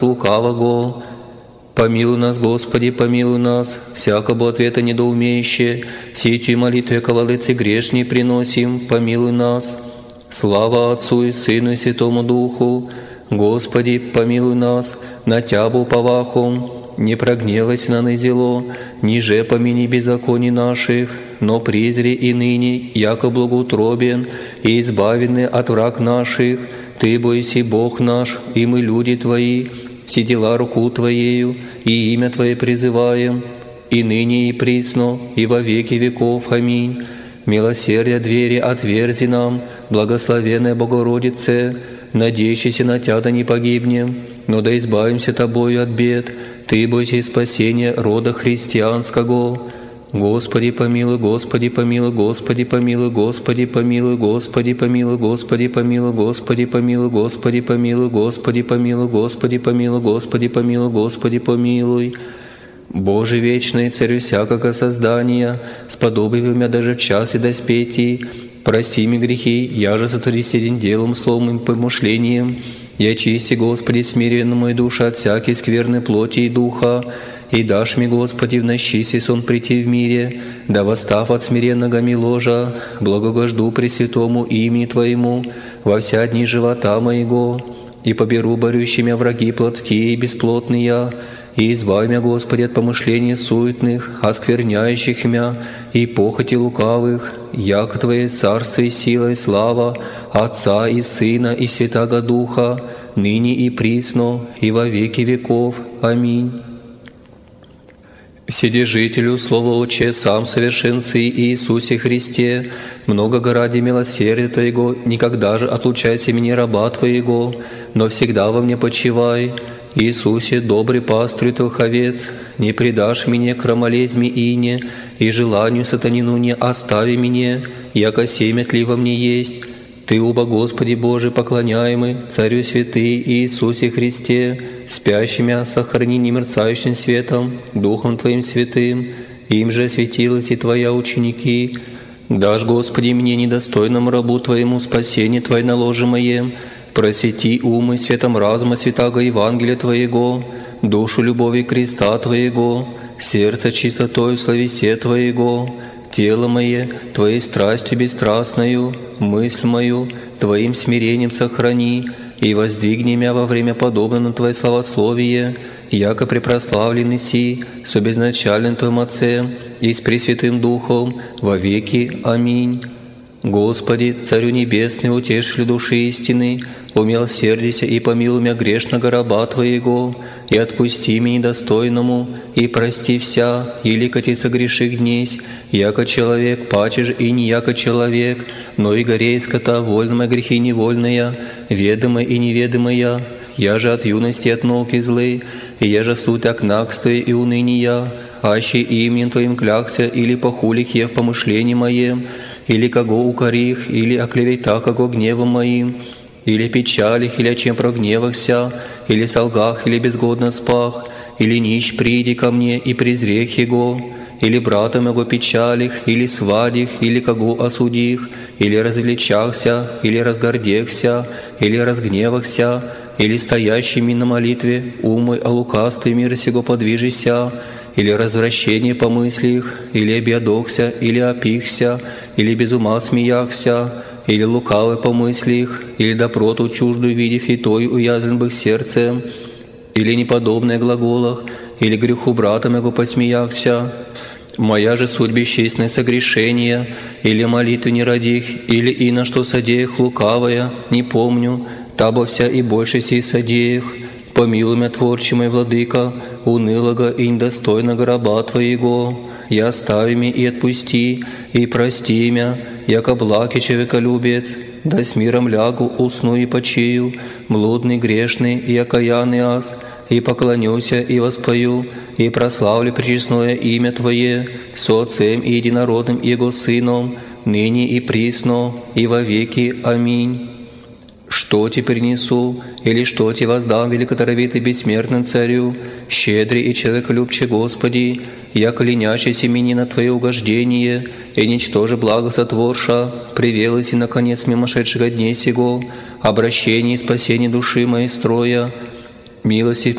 лукавого. Помилуй нас, Господи, помилуй нас, всякого ответа недоумеющие, сетью молитве ковалыцы грешней приносим, помилуй нас. Слава Отцу и Сыну и Святому Духу, Господи, помилуй нас, на Тябу повахом, не прогневайся на зело, ниже помяни беззаконий наших, но презри и ныне, яко благоутробен, и избавены от враг наших. Ты бойся, Бог наш, и мы люди Твои, все дела руку Твоею, и имя Твое призываем, и ныне и присно, и во веки веков. Аминь. Милосердие двери отверзи нам, благословенная Богородице, надеющийся на Тя да не погибнем, но да избавимся Тобою от бед. Ты бойся и спасения рода христианского. Господи помилуй, Господи помилуй, Господи помилуй, Господи помилуй, Господи помилуй, Господи помилуй, Господи помилуй, Господи помилуй, Господи помилуй, Господи помилуй, Господи помилуй, Господи помилуй. Боже вечный, Царю всякого создания, сподоби меня даже в час и доспети, прости мне грехи, я же сотвори седен делом, словом и помышлением, и очисти, Господи, смиренно мою душу от всякой скверной плоти и духа, и дашь мне, Господи, в ночи сей сон прийти в мире, да восстав от смиренного ми ложа, благогожду Пресвятому имени Твоему во вся дни живота моего, и поберу борющими враги плотские и бесплотные, и избавь меня, Господи, от помышлений суетных, оскверняющих меня, и похоти лукавых, яко Твое царство и сила и слава Отца и Сына и Святаго Духа, ныне и присно, и во веки веков. Аминь. Вседержителю, Слово Отче, сам совершенцы Иисусе Христе, много ради милосердия Твоего, никогда же отлучайся меня, раба Твоего, но всегда во мне почивай. Иисусе, добрый пастырь Твоих овец, не предашь меня крамолезьме ине, и желанию сатанину не остави меня, яко семя тли во мне есть. Ты, оба Господи Божий, поклоняемый, Царю святый Иисусе Христе, спящими сохрани немерцающим светом, Духом Твоим святым, им же светилась и Твоя ученики. Дашь, Господи, мне недостойному рабу Твоему спасение Твое наложимое, просвети умы светом разума святаго Евангелия Твоего, душу любови креста Твоего, сердце чистотой словесе Твоего, тело мое Твоей страстью бесстрастною, мысль мою Твоим смирением сохрани, и воздвигни меня во время подобно на Твое славословие, яко препрославленный си, с обезначальным Твоим Отцем и с Пресвятым Духом во веки. Аминь. Господи, Царю Небесный, утешитель души истины, умилосердися и помилуй меня грешного раба Твоего, и отпусти меня недостойному, и прости вся, елико Ти согреших днесь, яко человек, паче же и не яко человек, но и горей скота, вольная грехи невольная, ведомая и неведомая, я же от юности от науки злы, и я же суть окнакствия и уныния, аще именем Твоим клякся или похулих я в помышлении моем, или кого укорих, или оклевета кого гневом моим, или печалих, или о чем прогневахся, или солгах, или безгодно спах, или нищ приди ко мне и презрех его, или брата моего печалих, или свадих, или кого осудих, или развлечахся, или разгордехся, или разгневахся, или стоящими на молитве умой о лукавстве мира сего подвижися, или развращение помыслих, или объедокся, или опихся, или без ума смеяхся, или лукавый помыслих, или допроту чуждую видев и той уязвлен бых сердцем, или неподобное глаголах, или греху брата моего посмеяхся. Моя же суть бесчестное согрешение, или молитвы не родих, или и на что содеях лукавая, не помню, табо вся и больше сей содеях. Помилуй меня, творчий мой владыка, унылого и недостойного раба Твоего, и остави меня и отпусти, и прости меня, яко благ и человеколюбец, да с миром лягу, усну и почию, блудный, грешный и окаянный аз, и поклонюся и воспою, и прославлю пречестное имя Твое, со Отцем и Единородным Его Сыном, ныне и присно, и во веки. Аминь. Что Ти принесу, или что Ти воздам великодаровитый бессмертный Царю, щедрый и человеколюбче Господи, яко ленящийся мени на Твое угождение, и ничтоже благо сотворша, привелось и наконец мимошедшего дней сего, обращение и спасение души моей строя, милости